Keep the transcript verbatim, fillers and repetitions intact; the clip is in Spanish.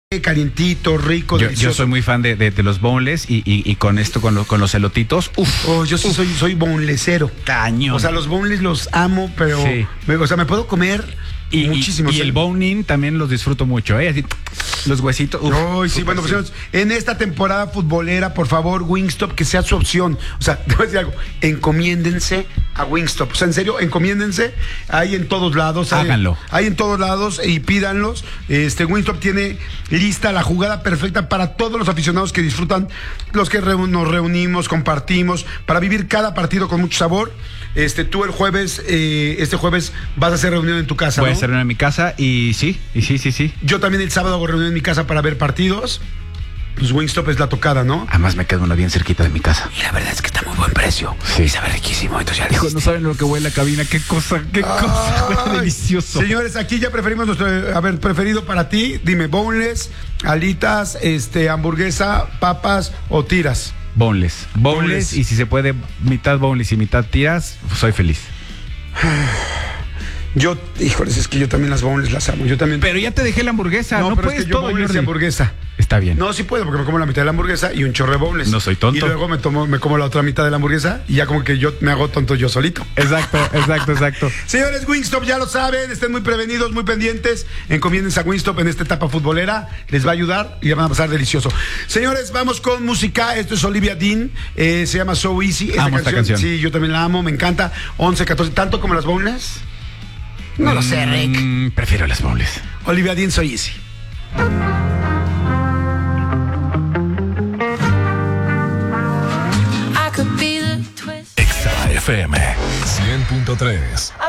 calientito, rico, yo, delicioso. Yo soy muy fan de, de, de los boneless y, y, y con esto, con, lo, con los elotitos, uff. Oh, yo sí soy, soy bonelessero. Cañón. O sea, los boneless los amo, pero Sí. me, o sea, me puedo comer Y, muchísimos. y, y el bone-in también los disfruto mucho, ¿eh? Así, los huesitos. Uf, Ay, sí, súper, bueno, pues sí. señores, en esta temporada futbolera, por favor, Wingstop, que sea su opción. O sea, te voy a decir algo, encomiéndense a Wingstop. O sea, en serio, encomiéndense. Hay en todos lados. Hay, Háganlo. Hay en todos lados y pídanlos. Este Wingstop tiene lista la jugada perfecta para todos los aficionados que disfrutan, los que reu- nos reunimos, compartimos, para vivir cada partido con mucho sabor. Este, tú el jueves, eh, este jueves vas a hacer reunión en tu casa, Voy ¿no? a hacer una en mi casa y sí, y sí, sí, sí. Yo también el sábado hago reunión en mi casa para ver partidos. Pues Wingstop es la tocada, ¿no? Además me queda uno bien cerquita de mi casa. Y la verdad es que está muy buen precio. Sí. Y sabe riquísimo. Entonces ya Hijo, dijiste. no saben lo que huele la cabina, qué cosa, qué cosa, Ay, huele delicioso. Señores, aquí ya preferimos nuestro, a ver, preferido para ti, dime, boneless, alitas, este, hamburguesa, papas o tiras. Boneless. Boneless, Boneless. y si se puede, mitad boneless y mitad tiras, soy feliz. Yo, híjoles, es que yo también las boneless las amo. Yo también. Pero ya te dejé la hamburguesa, no, pero puedes es que yo todo, boneless y Jordi. hamburguesa. Está bien. No, sí puedo, porque me como la mitad de la hamburguesa y un chorro de boneless. No soy tonto. Y luego me tomo, me como la otra mitad de la hamburguesa y ya como que yo me hago tonto yo solito. Exacto, exacto, exacto. Señores, Wingstop ya lo saben, estén muy prevenidos, muy pendientes, encomiéndense a Wingstop en esta etapa futbolera, les va a ayudar y la van a pasar delicioso. Señores, vamos con música, esto es Olivia Dean, eh, se llama So Easy. Amo esta canción. Sí, yo también la amo, me encanta, once, catorce, ¿tanto como las boneless? No lo sé, Rick. Mm, prefiero las boneless. Olivia Dean, So Easy. Exa F M cien punto tres.